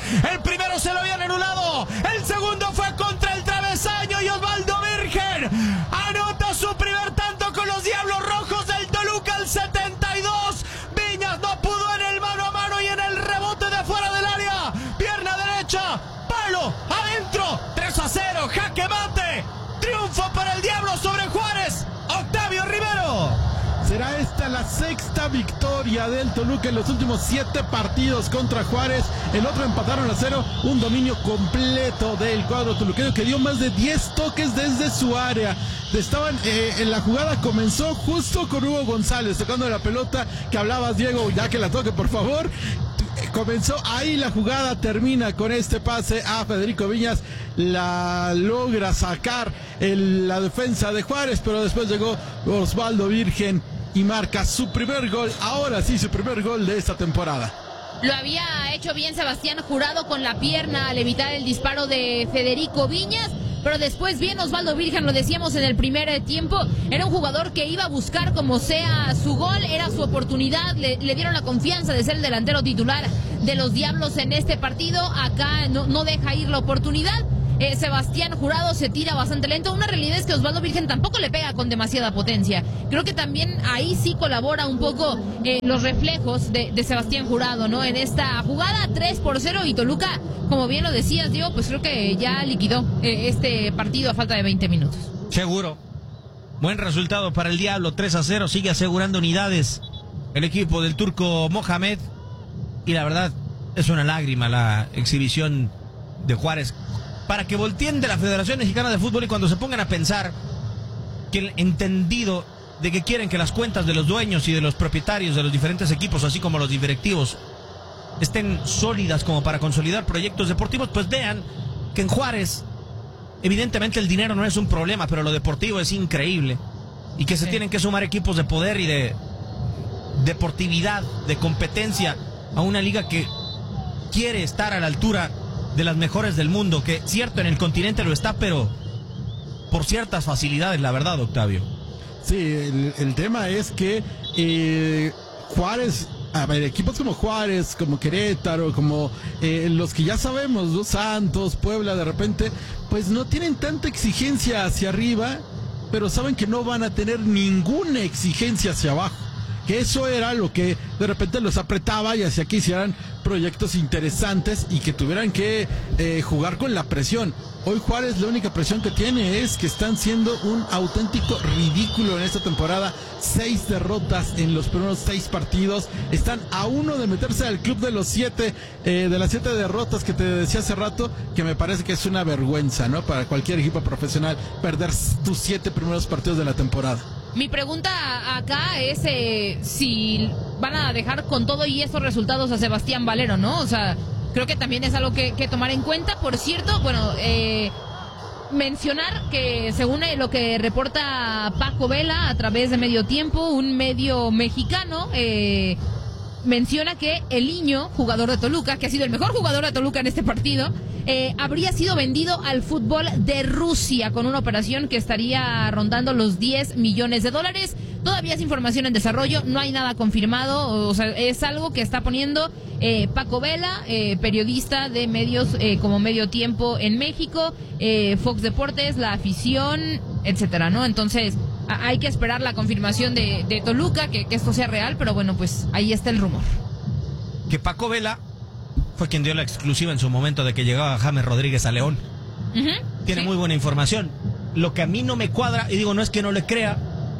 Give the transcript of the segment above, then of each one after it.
El primero se lo habían anulado. El segundo fue contra el travesaño y Osvaldo Virgen anota su primer tanto con los Diablos Rojos del Toluca al 72. Viñas no pudo en el mano a mano y en el rebote de fuera del área. Pierna derecha, palo, adentro. 3-0, jaque mate. Triunfo para el Diablo sobre Juárez. Octavio Rivero. Será esta la sexta victoria del Toluca en los últimos 7 partidos contra Juárez. El otro empataron a 0. Un dominio completo del cuadro toluqueño que dio más de 10 toques desde su área. Estaban en la jugada, comenzó justo con Hugo González tocando la pelota que hablabas, Diego, ya que la toque por favor. Comenzó ahí la jugada, termina con este pase a Federico Viñas, la logra sacar la defensa de Juárez, pero después llegó Osvaldo Virgen y marca su primer gol, ahora sí su primer gol de esta temporada. Lo había hecho bien Sebastián Jurado con la pierna al evitar el disparo de Federico Viñas, pero después bien Osvaldo Virgen, lo decíamos en el primer tiempo, era un jugador que iba a buscar como sea su gol, era su oportunidad, le dieron la confianza de ser el delantero titular de los Diablos en este partido, acá no deja ir la oportunidad. Sebastián Jurado se tira bastante lento. Una realidad es que Osvaldo Virgen tampoco le pega con demasiada potencia. Creo que también ahí sí colabora un poco los reflejos de Sebastián Jurado, ¿no? En esta jugada 3-0 y Toluca, como bien lo decías, Diego, pues creo que ya liquidó este partido a falta de 20 minutos. Seguro. Buen resultado para el Diablo, 3-0, sigue asegurando unidades el equipo del turco Mohamed. Y la verdad, es una lágrima la exhibición de Juárez. Para que volteen de la Federación Mexicana de Fútbol y cuando se pongan a pensar que el entendido de que quieren que las cuentas de los dueños y de los propietarios de los diferentes equipos, así como los directivos, estén sólidas como para consolidar proyectos deportivos, pues vean que en Juárez evidentemente el dinero no es un problema, pero lo deportivo es increíble y que se tienen que sumar equipos de poder y de deportividad, de competencia a una liga que quiere estar a la altura de las mejores del mundo, que cierto en el continente lo está, pero por ciertas facilidades, la verdad, Octavio. Sí, el tema es que Juárez, a ver, equipos como Juárez, como Querétaro, como los que ya sabemos, los Santos, Puebla, de repente, pues no tienen tanta exigencia hacia arriba, pero saben que no van a tener ninguna exigencia hacia abajo. Que eso era lo que de repente los apretaba y hacía que hicieran proyectos interesantes y que tuvieran que jugar con la presión. Hoy Juárez la única presión que tiene es que están siendo un auténtico ridículo en esta temporada. 6 derrotas en los primeros 6 partidos. Están a 1 de meterse al club de los 7, de las 7 derrotas que te decía hace rato, que me parece que es una vergüenza, ¿no? Para cualquier equipo profesional perder tus 7 primeros partidos de la temporada. Mi pregunta acá es si van a dejar con todo y esos resultados a Sebastián Valero, ¿no? O sea, creo que también es algo que tomar en cuenta. Por cierto, bueno, mencionar que según lo que reporta Paco Vela a través de Medio Tiempo, un medio mexicano, menciona que el Niño, jugador de Toluca, que ha sido el mejor jugador de Toluca en este partido, habría sido vendido al fútbol de Rusia con una operación que estaría rondando los $10 millones. Todavía es información en desarrollo, no hay nada confirmado, o sea, es algo que está poniendo Paco Vela, periodista de medios como Medio Tiempo en México, Fox Deportes, La Afición, etcétera, ¿no? Entonces, hay que esperar la confirmación de Toluca, que esto sea real, pero bueno, pues ahí está el rumor. Que Paco Vela fue quien dio la exclusiva en su momento de que llegaba James Rodríguez a León. Tiene muy buena información. Lo que a mí no me cuadra, y digo, no es que no le crea,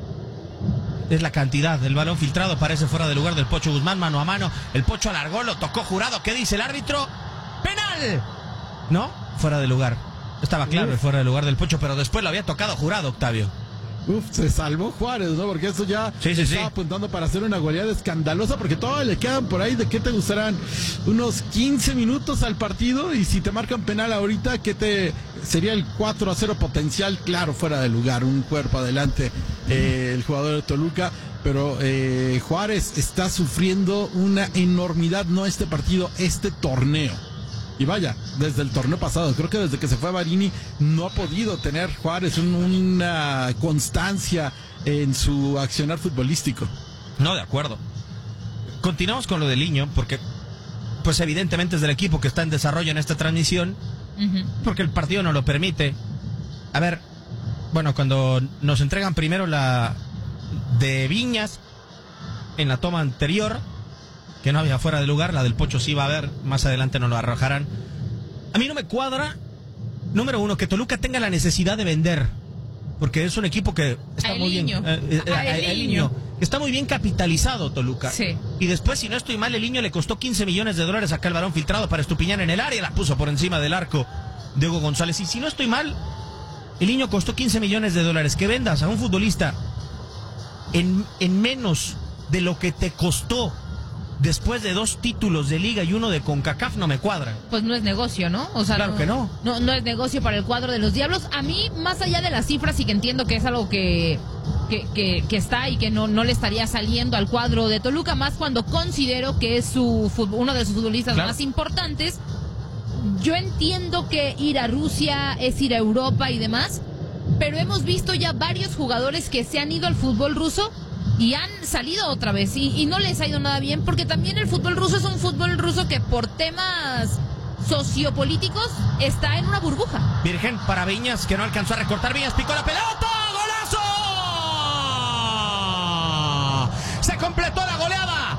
es la cantidad. El balón filtrado parece fuera de lugar del Pocho Guzmán, mano a mano. El Pocho alargó, lo tocó Jurado. ¿Qué dice el árbitro? ¡Penal! ¿No? Fuera de lugar. Estaba claro el fuera de lugar del Pocho, pero después lo había tocado Jurado, Octavio. Se salvó Juárez, ¿no? Porque eso ya estaba apuntando para hacer una goleada escandalosa, porque todavía le quedan por ahí, ¿de qué te gustarán? Unos 15 minutos al partido, y si te marcan penal ahorita, ¿qué sería el 4-0 potencial? Claro, fuera de lugar, un cuerpo adelante el jugador de Toluca, pero Juárez está sufriendo una enormidad, no este partido, este torneo. Y vaya, desde el torneo pasado, creo que desde que se fue Varini no ha podido tener Juárez una constancia en su accionar futbolístico. No, de acuerdo. Continuamos con lo del Niño, porque pues evidentemente es del equipo que está en desarrollo en esta transmisión, porque el partido no lo permite. A ver, bueno, cuando nos entregan primero la de Viñas, en la toma anterior, que no había fuera de lugar, la del Pocho sí va a haber, más adelante nos lo arrojarán. A mí no me cuadra, número uno, que Toluca tenga la necesidad de vender, porque es un equipo que está muy bien. El niño. Está muy bien capitalizado Toluca. Sí. Y después, si no estoy mal, el niño le costó 15 millones de dólares acá el balón filtrado para Estupiñán en el área, la puso por encima del arco Diego González. Y si no estoy mal, el niño costó 15 millones de dólares. Que vendas a un futbolista en menos de lo que te costó después de 2 títulos de Liga y 1 de CONCACAF no me cuadra. Pues no es negocio, ¿no? O sea, claro que no. No es negocio para el cuadro de los Diablos. A mí, más allá de las cifras, y que entiendo que es algo que está y que no le estaría saliendo al cuadro de Toluca, más cuando considero que es uno de sus futbolistas más importantes. Yo entiendo que ir a Rusia es ir a Europa y demás, pero hemos visto ya varios jugadores que se han ido al fútbol ruso y han salido otra vez y no les ha ido nada bien, porque también el fútbol ruso es un fútbol ruso que por temas sociopolíticos está en una burbuja. Virgen para Viñas, que no alcanzó a recortar. Viñas picó la pelota, ¡golazo! Se completó la goleada.